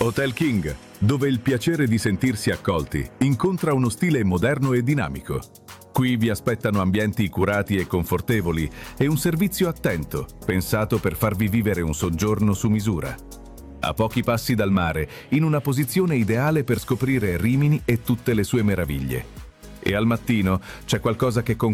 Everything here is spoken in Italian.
Hotel King, dove il piacere di sentirsi accolti incontra uno stile moderno e dinamico. Qui vi aspettano ambienti curati e confortevoli e un servizio attento, pensato per farvi vivere un soggiorno su misura. A pochi passi dal mare, in una posizione ideale per scoprire Rimini e tutte le sue meraviglie. E al mattino c'è qualcosa che conquista